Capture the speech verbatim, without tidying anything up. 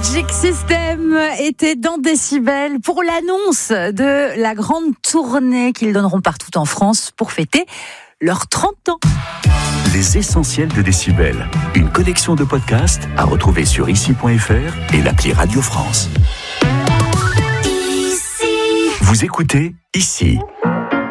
Magic System était dans Décibel pour l'annonce de la grande tournée qu'ils donneront partout en France pour fêter leurs trente ans. Les essentiels de Décibel, une collection de podcasts à retrouver sur ici point f r et l'appli Radio France. Ici. Vous écoutez Ici.